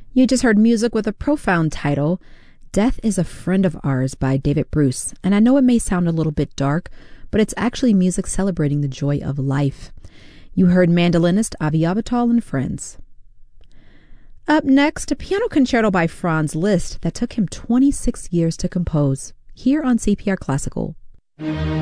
You just heard music with a profound title, Death is a Friend of Ours by David Bruce. And I know it may sound a little bit dark, but it's actually music celebrating the joy of life. You heard mandolinist Avi Avital and Friends. Up next, a piano concerto by Franz Liszt that took him 26 years to compose, here on CPR Classical.